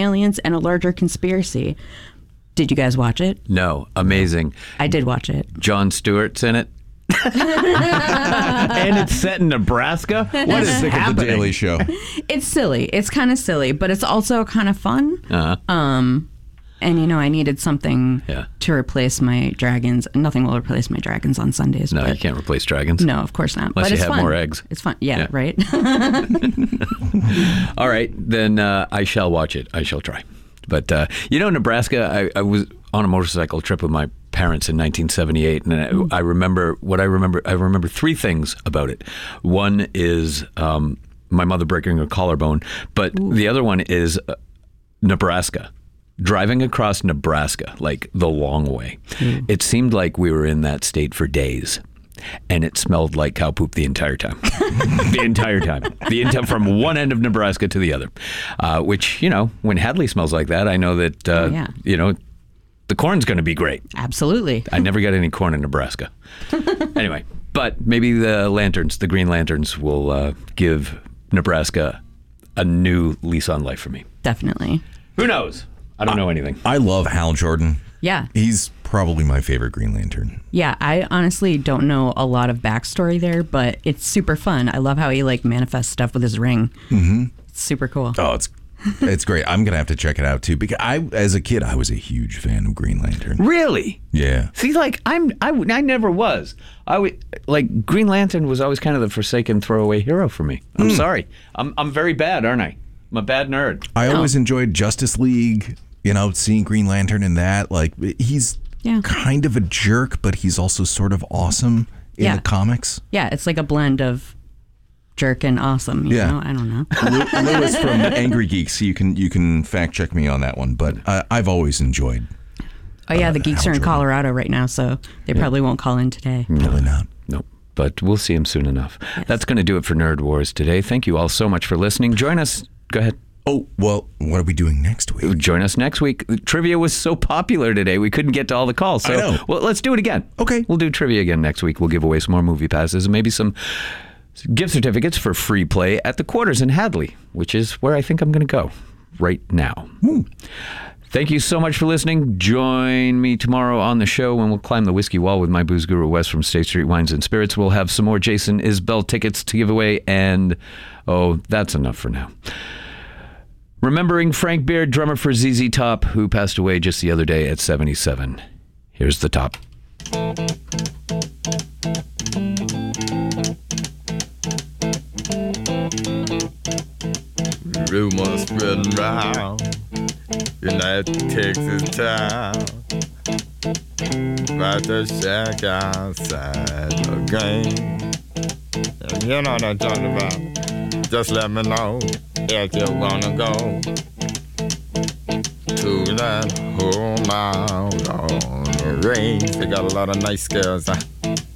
aliens and a larger conspiracy. Did you guys watch it? No. Amazing. I did watch it. Jon Stewart's in it. And it's set in Nebraska? What is Sick of the Daily Show. It's silly. It's kind of silly, but it's also kind of fun. And, you know, I needed something to replace my dragons. Nothing will replace my dragons on Sundays. No, you can't replace dragons. No, of course not. Unless but you it's have fun. more eggs. It's fun. Yeah. Right. All right, then I shall watch it. I shall try. But, you know, Nebraska, I was on a motorcycle trip with my parents in 1978, and I remember three things about it. One is my mother breaking her collarbone, but the other one is Nebraska. Driving across Nebraska, like the long way, it seemed like we were in that state for days. And it smelled like cow poop the entire time. The entire time. From one end of Nebraska to the other. Which, you know, when Hadley smells like that, I know that, you know, the corn's going to be great. Absolutely. I never got any corn in Nebraska. Anyway, but maybe the Green Lanterns will give Nebraska a new lease on life for me. Definitely. Who knows? I don't know anything. I love Hal Jordan. Yeah. He's probably my favorite Green Lantern. Yeah, I honestly don't know a lot of backstory there, but it's super fun. I love how he like manifests stuff with his ring. Mm-hmm. It's super cool. Oh, it's great. I'm gonna have to check it out too, because as a kid I was a huge fan of Green Lantern. Really? Yeah. See, like I never was. Like Green Lantern was always kind of the forsaken throwaway hero for me. I'm sorry. I'm very bad, aren't I? I'm a bad nerd. I always enjoyed Justice League. You know, seeing Green Lantern in that, like, he's kind of a jerk, but he's also sort of awesome in the comics. Yeah, it's like a blend of jerk and awesome. You know? I don't know. Lewis from Angry Geeks, you can fact check me on that one, but I've always enjoyed. Oh yeah, the geeks are in Colorado right now, so they probably won't call in today. Probably not. Nope. But we'll see him soon enough. Yes. That's going to do it for Nerd Wars today. Thank you all so much for listening. Join us. Go ahead. Oh, well, what are we doing next week? Join us next week. Trivia was so popular today, we couldn't get to all the calls. So, I know. Well, let's do it again. Okay. We'll do trivia again next week. We'll give away some more movie passes and maybe some gift certificates for free play at the Quarters in Hadley, which is where I think I'm going to go right now. Thank you so much for listening. Join me tomorrow on the show when we'll climb the whiskey wall with my booze guru Wes from State Street Wines and Spirits. We'll have some more Jason Isbell tickets to give away, and that's enough for now. Remembering Frank Beard, drummer for ZZ Top, who passed away just the other day at 77. Here's the top. Rumors spreading round United Texas town about the shack outside the game. And you know what I'm talking about. Just let me know if you wanna go to that home out on the range. They got a lot of nice girls.